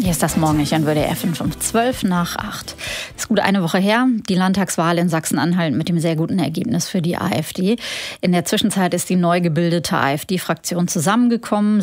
Hier ist das Morgen-Echo in WDR 5 um 7:55. Es ist gut eine Woche her, die Landtagswahl in Sachsen-Anhalt mit dem sehr guten Ergebnis für die AfD. In der Zwischenzeit ist die neu gebildete AfD-Fraktion zusammengekommen.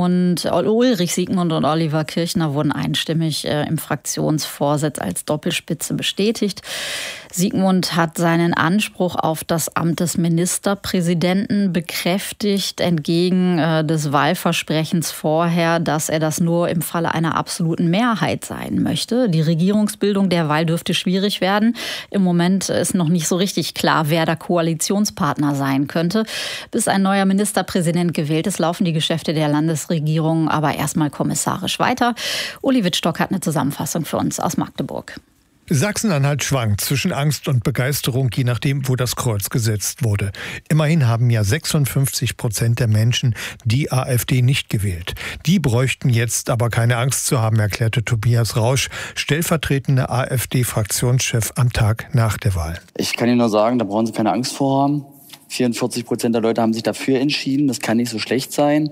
Ulrich Siegmund und Oliver Kirchner wurden einstimmig im Fraktionsvorsitz als Doppelspitze bestätigt. Siegmund hat seinen Anspruch auf das Amt des Ministerpräsidenten bekräftigt, entgegen des Wahlversprechens vorher, dass er das nur im Falle einer absoluten Mehrheit sein möchte. Die Regierungsbildung derweil dürfte schwierig werden. Im Moment ist noch nicht so richtig klar, wer der Koalitionspartner sein könnte. Bis ein neuer Ministerpräsident gewählt ist, laufen die Geschäfte der Landesregierung aber erstmal kommissarisch weiter. Uli Wittstock hat eine Zusammenfassung für uns aus Magdeburg. Sachsen-Anhalt schwankt zwischen Angst und Begeisterung, je nachdem, wo das Kreuz gesetzt wurde. Immerhin haben ja 56% der Menschen die AfD nicht gewählt. Die bräuchten jetzt aber keine Angst zu haben, erklärte Tobias Rausch, stellvertretender AfD-Fraktionschef am Tag nach der Wahl. Ich kann Ihnen nur sagen, da brauchen Sie keine Angst vor haben. 44% der Leute haben sich dafür entschieden. Das kann nicht so schlecht sein.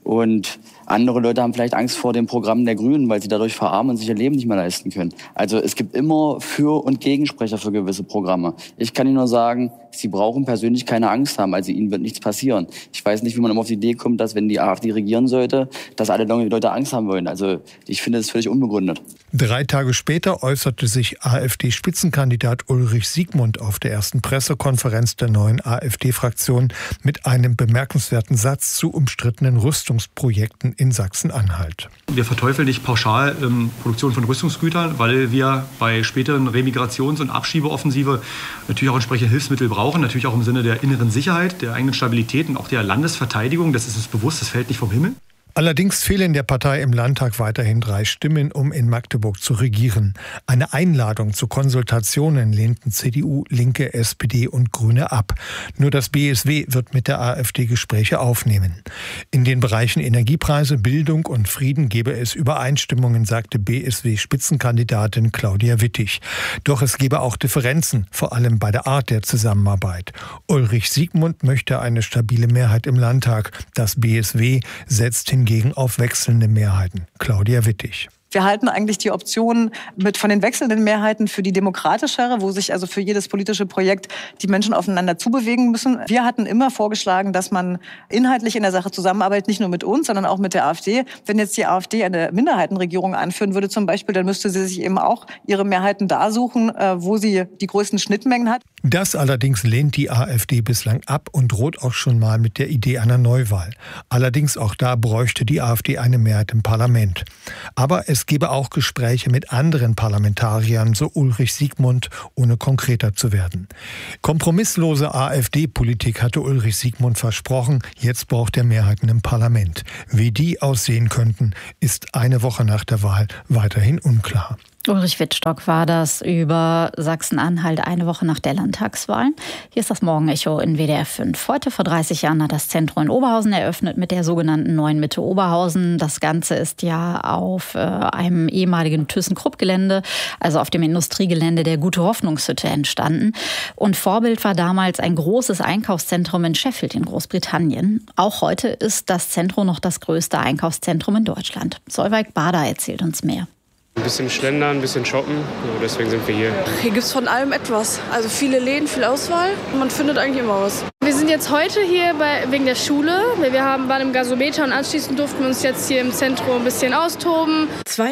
Und andere Leute haben vielleicht Angst vor dem Programm der Grünen, weil sie dadurch verarmen und sich ihr Leben nicht mehr leisten können. Also es gibt immer Für- und Gegensprecher für gewisse Programme. Ich kann Ihnen nur sagen, Sie brauchen persönlich keine Angst haben. Also Ihnen wird nichts passieren. Ich weiß nicht, wie man immer auf die Idee kommt, dass wenn die AfD regieren sollte, dass alle Leute Angst haben wollen. Also ich finde das völlig unbegründet. 3 Tage später äußerte sich AfD-Spitzenkandidat Ulrich Siegmund auf der ersten Pressekonferenz der neuen AfD-Fraktion mit einem bemerkenswerten Satz zu umstrittenen Rüstungsprojekten in Sachsen-Anhalt. Wir verteufeln nicht pauschal Produktion von Rüstungsgütern, weil wir bei späteren Remigrations- und Abschiebeoffensive natürlich auch entsprechende Hilfsmittel brauchen, natürlich auch im Sinne der inneren Sicherheit, der eigenen Stabilität und auch der Landesverteidigung. Das ist uns bewusst, das fällt nicht vom Himmel. Allerdings fehlen der Partei im Landtag weiterhin 3 Stimmen, um in Magdeburg zu regieren. Eine Einladung zu Konsultationen lehnten CDU, Linke, SPD und Grüne ab. Nur das BSW wird mit der AfD Gespräche aufnehmen. In den Bereichen Energiepreise, Bildung und Frieden gebe es Übereinstimmungen, sagte BSW-Spitzenkandidatin Claudia Wittig. Doch es gebe auch Differenzen, vor allem bei der Art der Zusammenarbeit. Ulrich Siegmund möchte eine stabile Mehrheit im Landtag. Das BSW setzt hingegen auf wechselnde Mehrheiten. Claudia Wittig. Wir halten eigentlich die Option von den wechselnden Mehrheiten für die demokratischere, wo sich also für jedes politische Projekt die Menschen aufeinander zubewegen müssen. Wir hatten immer vorgeschlagen, dass man inhaltlich in der Sache zusammenarbeitet, nicht nur mit uns, sondern auch mit der AfD. Wenn jetzt die AfD eine Minderheitenregierung anführen würde zum Beispiel, dann müsste sie sich eben auch ihre Mehrheiten da suchen, wo sie die größten Schnittmengen hat. Das allerdings lehnt die AfD bislang ab und droht auch schon mal mit der Idee einer Neuwahl. Allerdings auch da bräuchte die AfD eine Mehrheit im Parlament. Aber es gebe auch Gespräche mit anderen Parlamentariern, so Ulrich Siegmund, ohne konkreter zu werden. Kompromisslose AfD-Politik hatte Ulrich Siegmund versprochen. Jetzt braucht er Mehrheiten im Parlament. Wie die aussehen könnten, ist eine Woche nach der Wahl weiterhin unklar. Ulrich Wittstock war das über Sachsen-Anhalt eine Woche nach der Landtagswahl. Hier ist das Morgen-Echo in WDR 5. Heute vor 30 Jahren hat das Zentrum in Oberhausen eröffnet mit der sogenannten Neuen Mitte Oberhausen. Das Ganze ist ja auf einem ehemaligen ThyssenKrupp-Gelände, also auf dem Industriegelände der Gute-Hoffnungshütte entstanden. Und Vorbild war damals ein großes Einkaufszentrum in Sheffield in Großbritannien. Auch heute ist das Zentrum noch das größte Einkaufszentrum in Deutschland. Solveig Bader erzählt uns mehr. Ein bisschen schlendern, ein bisschen shoppen, deswegen sind wir hier. Hier gibt es von allem etwas. Also viele Läden, viel Auswahl und man findet eigentlich immer was. Wir sind jetzt heute hier wegen der Schule. Wir waren im Gasometer und anschließend durften wir uns jetzt hier im Zentrum ein bisschen austoben.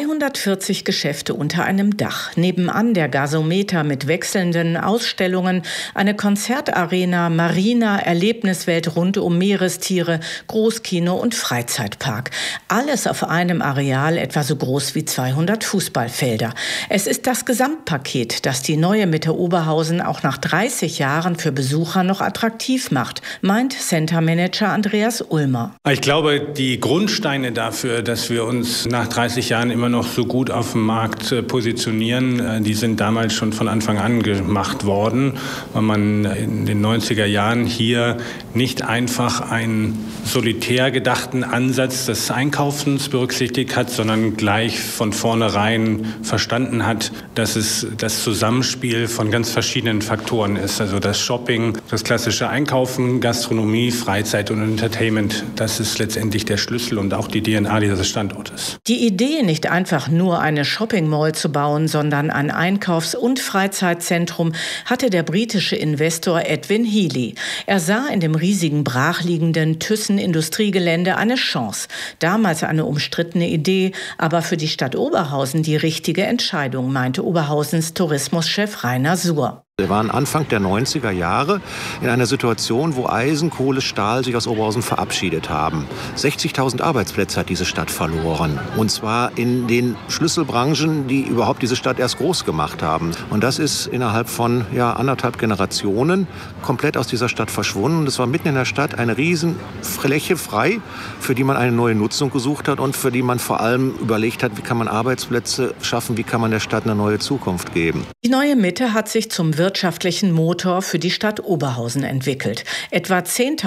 240 Geschäfte unter einem Dach. Nebenan der Gasometer mit wechselnden Ausstellungen, eine Konzertarena, Marina, Erlebniswelt rund um Meerestiere, Großkino und Freizeitpark. Alles auf einem Areal etwa so groß wie 200 Fußballfelder. Es ist das Gesamtpaket, das die neue Mitte Oberhausen auch nach 30 Jahren für Besucher noch attraktiv macht, meint Centermanager Andreas Ulmer. Ich glaube, die Grundsteine dafür, dass wir uns nach 30 Jahren immer noch so gut auf dem Markt positionieren, die sind damals schon von Anfang an gemacht worden, weil man in den 90er Jahren hier nicht einfach einen solitär gedachten Ansatz des Einkaufens berücksichtigt hat, sondern gleich von vornherein verstanden hat, dass es das Zusammenspiel von ganz verschiedenen Faktoren ist. Also das Shopping, das klassische Einkaufen, Einkaufen, Gastronomie, Freizeit und Entertainment. Das ist letztendlich der Schlüssel und auch die DNA dieses Standortes. Die Idee, nicht einfach nur eine Shopping-Mall zu bauen, sondern ein Einkaufs- und Freizeitzentrum, hatte der britische Investor Edwin Healy. Er sah in dem riesigen brachliegenden Thyssen-Industriegelände eine Chance. Damals eine umstrittene Idee, aber für die Stadt Oberhausen die richtige Entscheidung, meinte Oberhausens Tourismuschef Rainer Suhr. Wir waren Anfang der 90er Jahre in einer Situation, wo Eisen, Kohle, Stahl sich aus Oberhausen verabschiedet haben. 60.000 Arbeitsplätze hat diese Stadt verloren. Und zwar in den Schlüsselbranchen, die überhaupt diese Stadt erst groß gemacht haben. Und das ist innerhalb von 1,5 Generationen komplett aus dieser Stadt verschwunden. Und es war mitten in der Stadt eine Riesenfläche frei, für die man eine neue Nutzung gesucht hat und für die man vor allem überlegt hat, wie kann man Arbeitsplätze schaffen, wie kann man der Stadt eine neue Zukunft geben. Die neue Mitte hat sich zum wirtschaftlichen Motor für die Stadt Oberhausen entwickelt. Etwa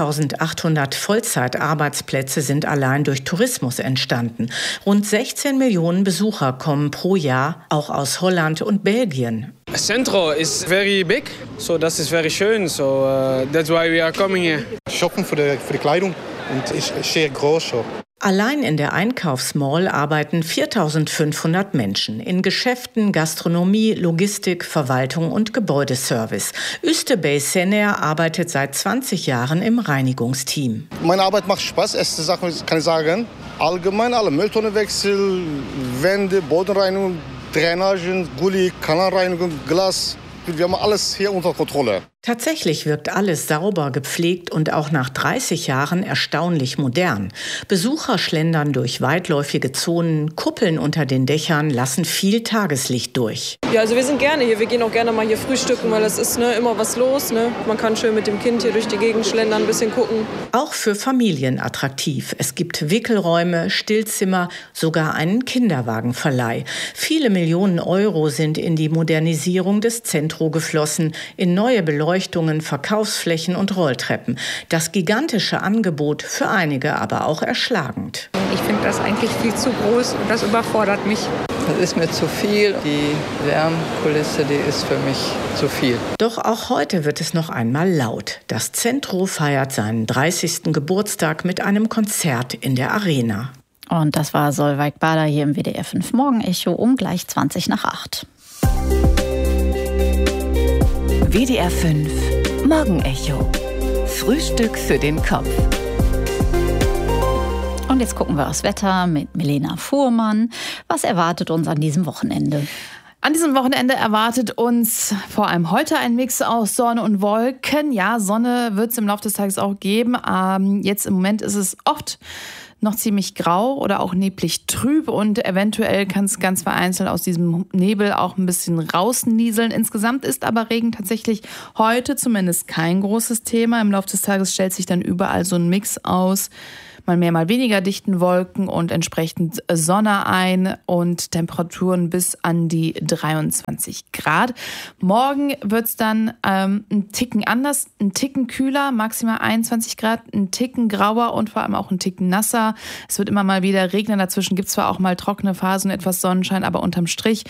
10.800 Vollzeitarbeitsplätze sind allein durch Tourismus entstanden. Rund 16 Millionen Besucher kommen pro Jahr auch aus Holland und Belgien. Centro is very big, so das ist very schön. So that's why we are coming here. Shoppen für die Kleidung und ist sehr groß. So. Allein in der Einkaufsmall arbeiten 4.500 Menschen in Geschäften, Gastronomie, Logistik, Verwaltung und Gebäudeservice. Üstebey Sener arbeitet seit 20 Jahren im Reinigungsteam. Meine Arbeit macht Spaß. Erste Sache kann ich sagen, allgemein alle Mülltonnenwechsel, Wände, Bodenreinigung, Drainagen, Gully, Kanalreinigung, Glas. Wir haben alles hier unter Kontrolle. Tatsächlich wirkt alles sauber, gepflegt und auch nach 30 Jahren erstaunlich modern. Besucher schlendern durch weitläufige Zonen, Kuppeln unter den Dächern lassen viel Tageslicht durch. Ja, also wir sind gerne hier. Wir gehen auch gerne mal hier frühstücken, weil es ist immer was los. Man kann schön mit dem Kind hier durch die Gegend schlendern, ein bisschen gucken. Auch für Familien attraktiv. Es gibt Wickelräume, Stillzimmer, sogar einen Kinderwagenverleih. Viele Millionen Euro sind in die Modernisierung des Zentro geflossen, in neue Beleuchtungen, Verkaufsflächen und Rolltreppen. Das gigantische Angebot für einige aber auch erschlagend. Ich finde das eigentlich viel zu groß und das überfordert mich. Das ist mir zu viel. Die Lärmkulisse, die ist für mich zu viel. Doch auch heute wird es noch einmal laut. Das Zentro feiert seinen 30. Geburtstag mit einem Konzert in der Arena. Und das war Solveig Bader hier im WDR 5 Morgenecho um gleich 8:20. WDR 5 Morgenecho. Frühstück für den Kopf. Und jetzt gucken wir aufs Wetter mit Milena Fuhrmann. Was erwartet uns an diesem Wochenende? An diesem Wochenende erwartet uns vor allem heute ein Mix aus Sonne und Wolken. Ja, Sonne wird es im Laufe des Tages auch geben. Jetzt im Moment ist es oft noch ziemlich grau oder auch neblig trüb und eventuell kann es ganz vereinzelt aus diesem Nebel auch ein bisschen rausnieseln. Insgesamt ist aber Regen tatsächlich heute zumindest kein großes Thema. Im Laufe des Tages stellt sich dann überall so ein Mix aus. Mal mehr, mal weniger dichten Wolken und entsprechend Sonne ein und Temperaturen bis an die 23 Grad. Morgen wird es dann ein Ticken anders, ein Ticken kühler, maximal 21 Grad, ein Ticken grauer und vor allem auch ein Ticken nasser. Es wird immer mal wieder regnen, dazwischen gibt es zwar auch mal trockene Phasen, etwas Sonnenschein, aber unterm Strich,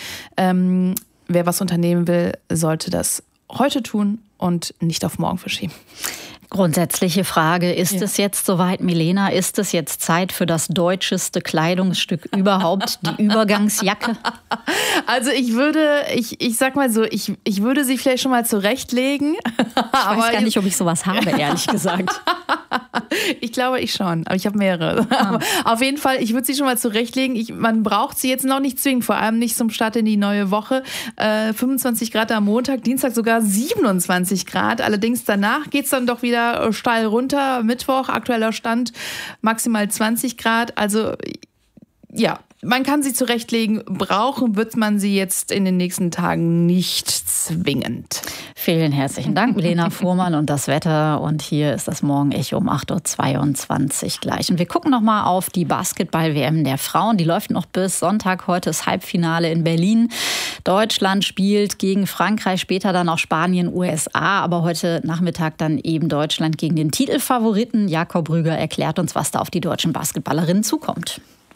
wer was unternehmen will, sollte das heute tun und nicht auf morgen verschieben. Grundsätzliche Frage, ist es jetzt soweit, Milena, ist es jetzt Zeit für das deutscheste Kleidungsstück überhaupt, die Übergangsjacke? Also ich sag mal so, ich würde sie vielleicht schon mal zurechtlegen. Ich weiß gar nicht, ob ich sowas habe, ehrlich gesagt. Ich glaube, ich schon, aber ich habe mehrere. Aber auf jeden Fall, ich würde sie schon mal zurechtlegen. Man braucht sie jetzt noch nicht zwingend, vor allem nicht zum Start in die neue Woche. 25 Grad am Montag, Dienstag sogar 27 Grad. Allerdings danach geht es dann doch wieder steil runter. Mittwoch, aktueller Stand, maximal 20 Grad. Also ja, man kann sie zurechtlegen. Brauchen wird man sie jetzt in den nächsten Tagen nicht zwingend. Vielen herzlichen Dank, Milena Fuhrmann, und das Wetter. Und hier ist das Morgenecho um 8:22 Uhr gleich. Und wir gucken noch mal auf die Basketball-WM der Frauen. Die läuft noch bis Sonntag. Heute ist Halbfinale in Berlin. Deutschland spielt gegen Frankreich, später dann auch Spanien, USA. Aber heute Nachmittag dann eben Deutschland gegen den Titelfavoriten. Jakob Rüger erklärt uns, was da auf die deutschen Basketballerinnen zukommt.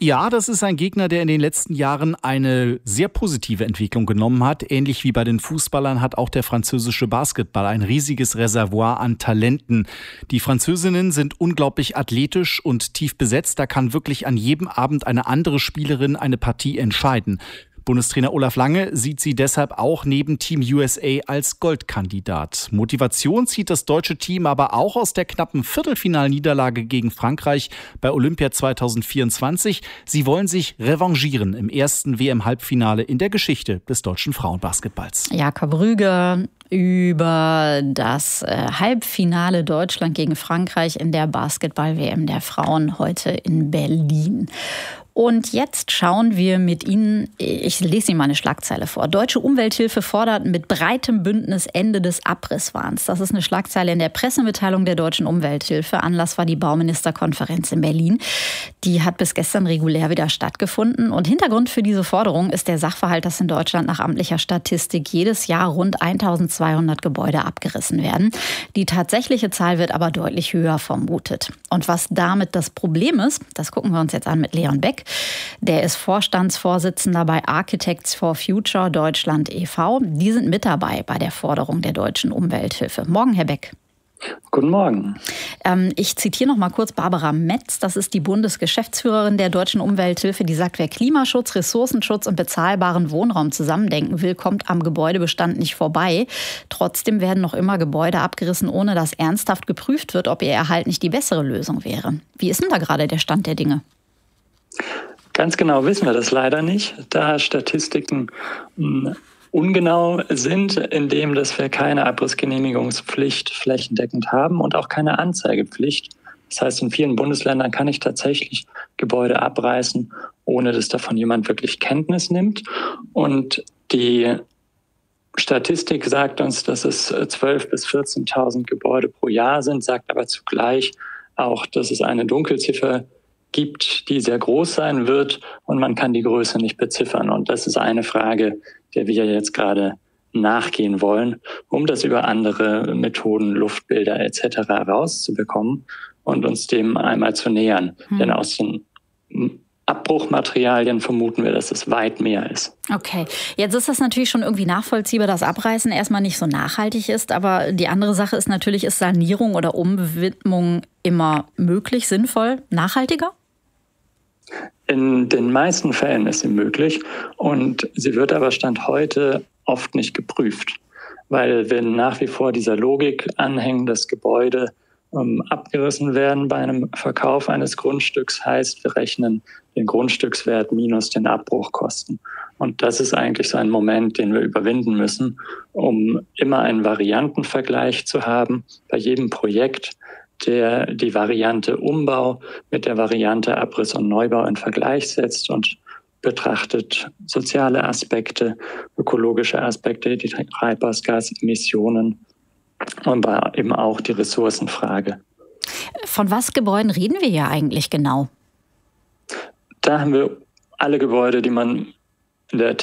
Ja, das ist ein Gegner, der in den letzten Jahren eine sehr positive Entwicklung genommen hat. Ähnlich wie bei den Fußballern hat auch der französische Basketball ein riesiges Reservoir an Talenten. Die Französinnen sind unglaublich athletisch und tief besetzt. Da kann wirklich an jedem Abend eine andere Spielerin eine Partie entscheiden. Bundestrainer Olaf Lange sieht sie deshalb auch neben Team USA als Goldkandidat. Motivation zieht das deutsche Team aber auch aus der knappen Viertelfinalniederlage gegen Frankreich bei Olympia 2024. Sie wollen sich revanchieren im ersten WM-Halbfinale in der Geschichte des deutschen Frauenbasketballs. Jakob Rüger über das Halbfinale Deutschland gegen Frankreich in der Basketball-WM der Frauen heute in Berlin. Und jetzt schauen wir mit Ihnen, ich lese Ihnen mal eine Schlagzeile vor. Deutsche Umwelthilfe fordert mit breitem Bündnis Ende des Abrisswahns. Das ist eine Schlagzeile in der Pressemitteilung der Deutschen Umwelthilfe. Anlass war die Bauministerkonferenz in Berlin. Die hat bis gestern regulär wieder stattgefunden. Und Hintergrund für diese Forderung ist der Sachverhalt, dass in Deutschland nach amtlicher Statistik jedes Jahr rund 1200 Gebäude abgerissen werden. Die tatsächliche Zahl wird aber deutlich höher vermutet. Und was damit das Problem ist, das gucken wir uns jetzt an mit Leon Beck. Der ist Vorstandsvorsitzender bei Architects for Future Deutschland e.V. Die sind mit dabei bei der Forderung der Deutschen Umwelthilfe. Morgen, Herr Beck. Guten Morgen. Ich zitiere noch mal kurz Barbara Metz. Das ist die Bundesgeschäftsführerin der Deutschen Umwelthilfe. Die sagt, wer Klimaschutz, Ressourcenschutz und bezahlbaren Wohnraum zusammendenken will, kommt am Gebäudebestand nicht vorbei. Trotzdem werden noch immer Gebäude abgerissen, ohne dass ernsthaft geprüft wird, ob ihr Erhalt nicht die bessere Lösung wäre. Wie ist denn da gerade der Stand der Dinge? Ganz genau wissen wir das leider nicht, da Statistiken ungenau sind, indem dass wir keine Abrissgenehmigungspflicht flächendeckend haben und auch keine Anzeigepflicht. Das heißt, in vielen Bundesländern kann ich tatsächlich Gebäude abreißen, ohne dass davon jemand wirklich Kenntnis nimmt. Und die Statistik sagt uns, dass es 12.000 bis 14.000 Gebäude pro Jahr sind, sagt aber zugleich auch, dass es eine Dunkelziffer gibt, die sehr groß sein wird und man kann die Größe nicht beziffern. Und das ist eine Frage, der wir jetzt gerade nachgehen wollen, um das über andere Methoden, Luftbilder etc. rauszubekommen und uns dem einmal zu nähern. Denn aus den Abbruchmaterialien vermuten wir, dass es weit mehr ist. Okay, jetzt ist das natürlich schon irgendwie nachvollziehbar, dass Abreißen erstmal nicht so nachhaltig ist. Aber die andere Sache ist natürlich, ist Sanierung oder Umwidmung immer möglich, sinnvoll, nachhaltiger? In den meisten Fällen ist sie möglich und sie wird aber Stand heute oft nicht geprüft, weil wir nach wie vor dieser Logik anhängen, dass Gebäude abgerissen werden bei einem Verkauf eines Grundstücks, heißt, wir rechnen den Grundstückswert minus den Abbruchkosten. Und das ist eigentlich so ein Moment, den wir überwinden müssen, um immer einen Variantenvergleich zu haben bei jedem Projekt, der die Variante Umbau mit der Variante Abriss und Neubau in Vergleich setzt und betrachtet soziale Aspekte, ökologische Aspekte, die Treibhausgasemissionen und eben auch die Ressourcenfrage. Von was Gebäuden reden wir ja eigentlich genau? Da haben wir alle Gebäude, die man in der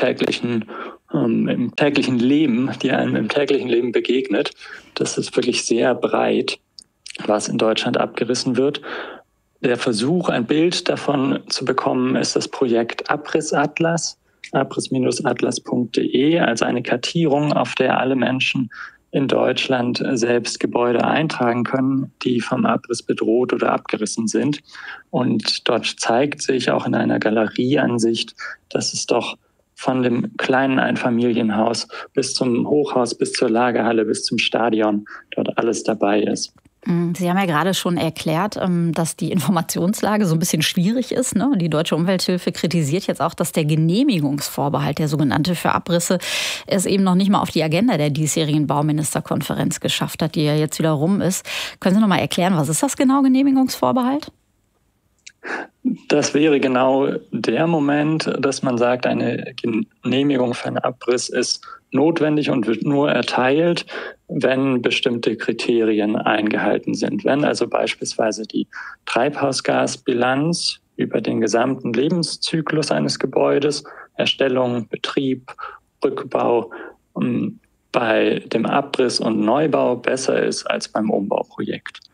im täglichen Leben, die einem im täglichen Leben begegnet. Das ist wirklich sehr breit, was in Deutschland abgerissen wird. Der Versuch, ein Bild davon zu bekommen, ist das Projekt Abrissatlas, abriss-atlas.de, als eine Kartierung, auf der alle Menschen in Deutschland selbst Gebäude eintragen können, die vom Abriss bedroht oder abgerissen sind. Und dort zeigt sich auch in einer Galerieansicht, dass es doch von dem kleinen Einfamilienhaus bis zum Hochhaus, bis zur Lagerhalle, bis zum Stadion dort alles dabei ist. Sie haben ja gerade schon erklärt, dass die Informationslage so ein bisschen schwierig ist, ne? Die Deutsche Umwelthilfe kritisiert jetzt auch, dass der Genehmigungsvorbehalt, der sogenannte für Abrisse, es eben noch nicht mal auf die Agenda der diesjährigen Bauministerkonferenz geschafft hat, die ja jetzt wieder rum ist. Können Sie noch mal erklären, was ist das genau, Genehmigungsvorbehalt? Das wäre genau der Moment, dass man sagt, eine Genehmigung für einen Abriss ist notwendig und wird nur erteilt, wenn bestimmte Kriterien eingehalten sind. Wenn also beispielsweise die Treibhausgasbilanz über den gesamten Lebenszyklus eines Gebäudes, Erstellung, Betrieb, Rückbau, bei dem Abriss und Neubau besser ist als beim Umbauprojekt.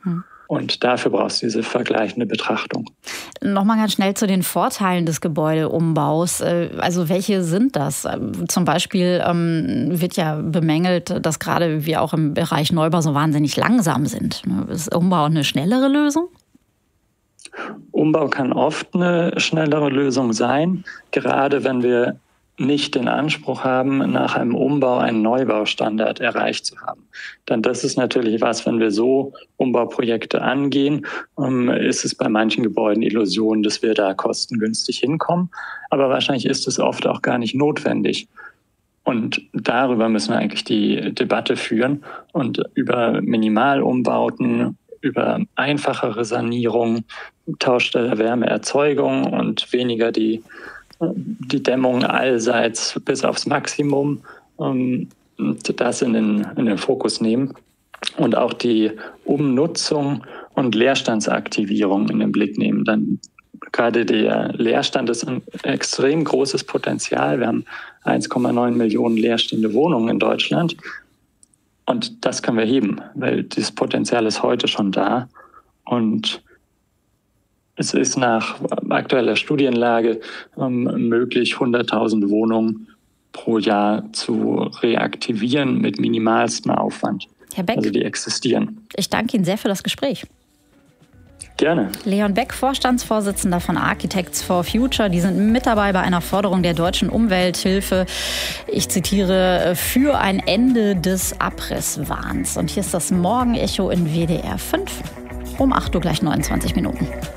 Und dafür brauchst du diese vergleichende Betrachtung. Nochmal ganz schnell zu den Vorteilen des Gebäudeumbaus. Also welche sind das? Zum Beispiel wird ja bemängelt, dass gerade wir auch im Bereich Neubau so wahnsinnig langsam sind. Ist Umbau eine schnellere Lösung? Umbau kann oft eine schnellere Lösung sein, gerade wenn wir nicht den Anspruch haben, nach einem Umbau einen Neubaustandard erreicht zu haben. Denn das ist natürlich was, wenn wir so Umbauprojekte angehen, ist es bei manchen Gebäuden Illusion, dass wir da kostengünstig hinkommen. Aber wahrscheinlich ist es oft auch gar nicht notwendig. Und darüber müssen wir eigentlich die Debatte führen und über Minimalumbauten, über einfachere Sanierung, Tausch der Wärmeerzeugung und weniger die Dämmung allseits bis aufs Maximum, das in den Fokus nehmen und auch die Umnutzung und Leerstandsaktivierung in den Blick nehmen. Dann gerade der Leerstand ist ein extrem großes Potenzial. Wir haben 1,9 Millionen leerstehende Wohnungen in Deutschland und das können wir heben, weil dieses Potenzial ist heute schon da und es ist nach aktueller Studienlage möglich, 100.000 Wohnungen pro Jahr zu reaktivieren mit minimalstem Aufwand. Herr Beck, also die existieren. Ich danke Ihnen sehr für das Gespräch. Gerne. Leon Beck, Vorstandsvorsitzender von Architects for Future. Die sind mit dabei bei einer Forderung der deutschen Umwelthilfe. Ich zitiere, für ein Ende des Abrisswahns. Und hier ist das Morgenecho in WDR 5 um 8 Uhr gleich 29 Minuten.